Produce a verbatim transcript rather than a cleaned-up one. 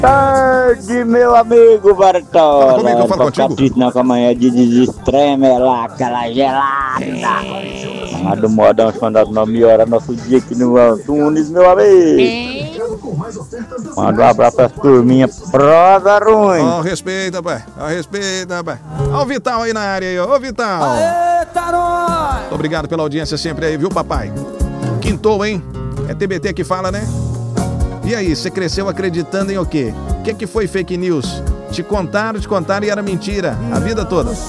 tarde, meu amigo Bartola. Fala comigo, eu falo contigo. Capito na amanhã de desestrema, aquela gelada. Lá do modão, mandado não melhora nosso dia aqui no Antunes, meu amigo. Manda um abraço pra turminha prosa ruim. Ó, oh, respeita, pai. Ó, oh, respeita, pai. Ó o Vital aí na área aí, ó. Ô, Vital. Muito obrigado pela audiência sempre aí, viu, papai? Quintou, hein? É T B T que fala, né? E aí, você cresceu acreditando em o quê? O que que foi fake news? Te contaram, te contaram e era mentira a vida toda.